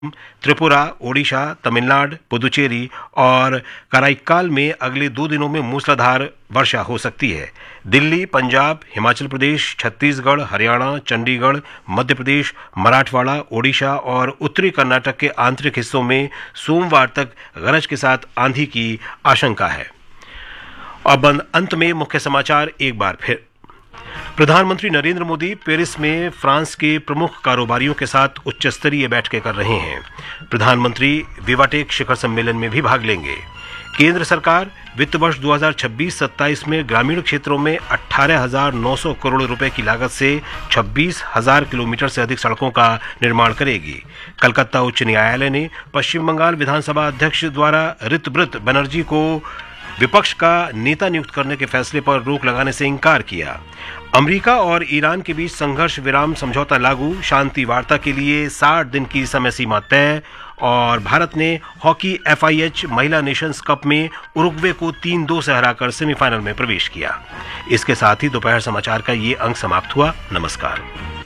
त्रिपुरा, ओडिशा, तमिलनाडु, पुदुचेरी और कराईक्काल में अगले 2 दिनों में मूसलाधार वर्षा हो सकती है। दिल्ली, पंजाब, हिमाचल प्रदेश, छत्तीसगढ़, हरियाणा, चंडीगढ़, मध्य प्रदेश, मराठवाड़ा, ओडिशा और उत्तरी कर्नाटक के आंतरिक हिस्सों में सोमवार तक गरज के साथ आंधी की आशंका है। और अंत में मुख्य समाचार एक बार फिर। प्रधानमंत्री नरेंद्र मोदी पेरिस में फ्रांस के प्रमुख कारोबारियों के साथ उच्च स्तरीय बैठकें कर रहे हैं। प्रधानमंत्री विवाटेक शिखर सम्मेलन में भी भाग लेंगे। केंद्र सरकार वित्त वर्ष 2026-27 में ग्रामीण क्षेत्रों में 18,900 करोड़ रुपए की लागत से 26,000 किलोमीटर से अधिक सड़कों का निर्माण करेगी। कलकत्ता उच्च न्यायालय ने पश्चिम बंगाल विधानसभा अध्यक्ष द्वारा ऋतव्रत बनर्जी को विपक्ष का नेता नियुक्त करने के फैसले पर रोक लगाने से इंकार किया। अमेरिका और ईरान के बीच संघर्ष विराम समझौता लागू, शांति वार्ता के लिए 60 दिन की समय सीमा तय। और भारत ने हॉकी FIH महिला नेशंस कप में उरुग्वे को 3-2 से हराकर सेमीफाइनल में प्रवेश किया। इसके साथ ही दोपहर समाचार का ये अंक समाप्त हुआ। नमस्कार।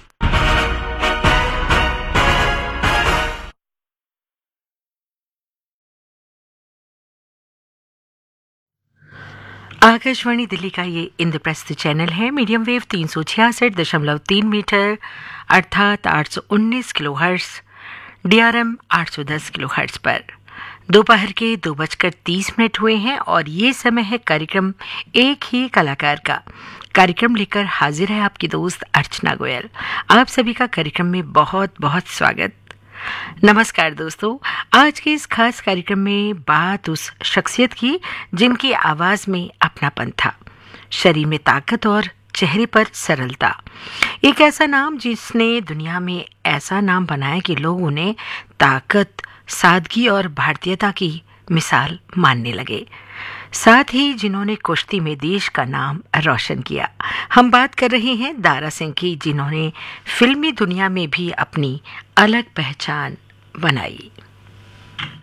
आकाशवाणी दिल्ली का ये इंद्रप्रस्थ चैनल है। मीडियम वेव 366.3 मीटर अर्थात 819 किलोहर्ट्ज, DRM 810 किलोहर्ट्ज पर दोपहर के 2:30 हुए हैं और ये समय है कार्यक्रम एक ही कलाकार का। कार्यक्रम लेकर हाजिर है आपकी दोस्त अर्चना गोयल। आप सभी का कार्यक्रम में बहुत बहुत स्वागत। नमस्कार दोस्तों, आज के इस खास कार्यक्रम में बात उस शख्सियत की जिनकी आवाज में अपनापन था, शरीर में ताकत और चेहरे पर सरलता। एक ऐसा नाम जिसने दुनिया में ऐसा नाम बनाया कि लोग उन्हें ताकत, सादगी और भारतीयता की मिसाल मानने लगे, साथ ही जिन्होंने कुश्ती में देश का नाम रोशन किया। हम बात कर रहे हैं दारा सिंह की, जिन्होंने फिल्मी दुनिया में भी अपनी अलग पहचान बनाई।